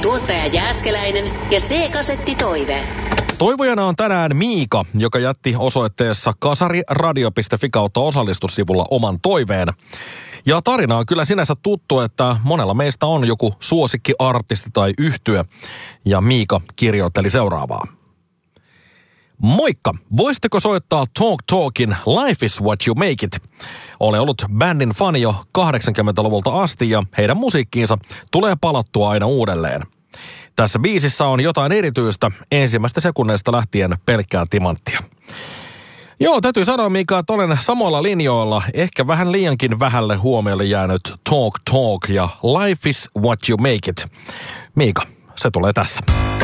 Tuottaja Jääskeläinen ja C-kasetti Toive. Toivojana on tänään Miika, joka jätti osoitteessa kasariradio.fi/osallistussivulla oman toiveen. Ja tarina on kyllä sinänsä tuttu, että monella meistä on joku suosikkiartisti tai yhtye. Ja Miika kirjoitteli seuraavaa. Moikka! Voisitteko soittaa Talk Talkin Life is what you make it? Olen ollut bändin fani jo 80-luvulta asti ja heidän musiikkiinsa tulee palattua aina uudelleen. Tässä biisissä on jotain erityistä, ensimmäistä sekunneista lähtien pelkkää timanttia. Joo, täytyy sanoa Miika, että olen samoilla linjoilla, ehkä vähän liiankin vähälle huomiolle jäänyt Talk Talk ja Life is what you make it. Miika, se tulee tässä.